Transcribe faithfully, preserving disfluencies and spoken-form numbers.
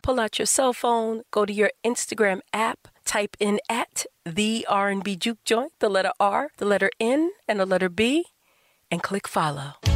pull out your cell phone, go to your Instagram app, type in at the R and B Juke Joint, the letter R, the letter N, and the letter B, and click follow.